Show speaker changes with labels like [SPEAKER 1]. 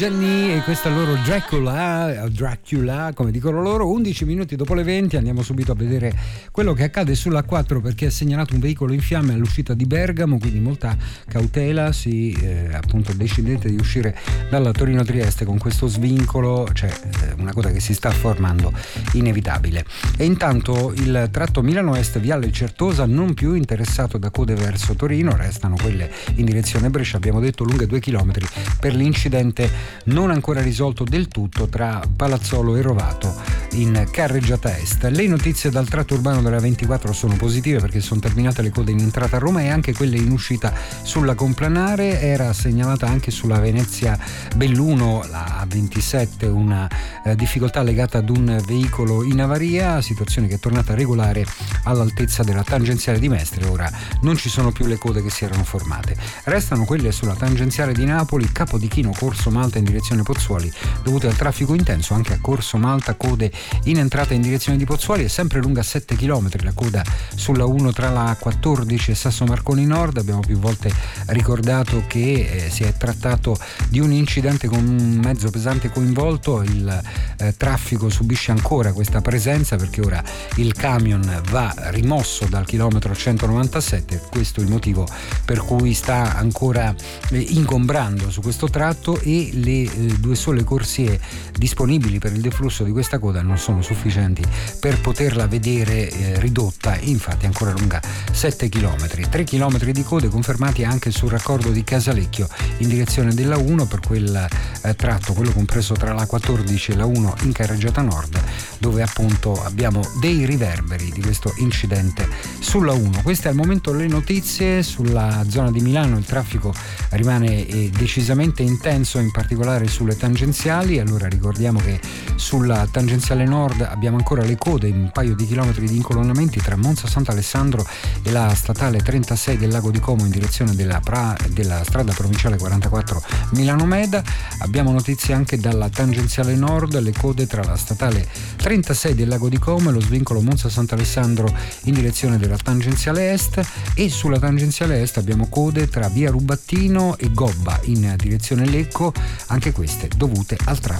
[SPEAKER 1] Gianni e questa loro Dracula, come dicono loro. 11 minuti dopo le 20 andiamo subito a vedere quello che accade sulla 4, perché è segnalato un veicolo in fiamme all'uscita di Bergamo, quindi molta cautela. Appunto decidete di uscire dalla Torino-Trieste con questo svincolo, c'è una coda che si sta formando inevitabile. E intanto il tratto Milano Est Viale Certosa non più interessato da code verso Torino, restano quelle in direzione Brescia, abbiamo detto lunghe 2 chilometri per l'incidente non ancora risolto del tutto tra Palazzolo e Rovato in carreggiata est. Le notizie dal tratto urbano della 24 sono positive perché sono terminate le code in entrata a Roma e anche quelle in uscita sulla Complanare. Era segnalata anche sulla Venezia Belluno, la A27, una difficoltà legata ad un veicolo in avaria, situazione che è tornata regolare all'altezza della tangenziale di Mestre. Ora non ci sono più le code che si erano formate. Restano quelle sulla tangenziale di Napoli, Capodichino, Corso Malta in direzione Pozzuoli, dovute al traffico intenso. Anche a Corso Malta code in entrata in direzione di Pozzuoli, è sempre lunga 7 km la coda sulla 1 tra la 14 e Sasso Marconi Nord. Abbiamo più volte ricordato che si è trattato di un incidente con un mezzo pesante coinvolto. Il traffico subisce ancora questa presenza perché ora il camion va rimosso dal chilometro 197, questo è il motivo per cui sta ancora ingombrando su questo tratto, e le 2 sole corsie disponibili per il deflusso di questa coda non sono sufficienti per poterla vedere ridotta, infatti ancora lunga 7 km. 3 km di code confermati anche sul raccordo di Casalecchio in direzione della 1 per quel tratto, quello compreso tra la 14 e la 1 in carreggiata nord, dove appunto abbiamo dei riverberi di questo incidente sulla 1. Queste al momento le notizie. Sulla zona di Milano il traffico rimane decisamente intenso, in particolare sulle tangenziali. Allora ricordiamo che sulla tangenziale nord abbiamo ancora le code in un paio di chilometri di incolonnamenti tra Monza Sant'Alessandro e la statale 36 del Lago di Como in direzione della strada provinciale 44 Milano Meda. Abbiamo notizie anche dalla tangenziale nord, le code tra la statale 36 del Lago di Como e lo svincolo Monza Sant'Alessandro in direzione della tangenziale est, e sulla tangenziale est abbiamo code tra via Rubattino e Gobba in direzione Lecco, anche queste dovute al traffico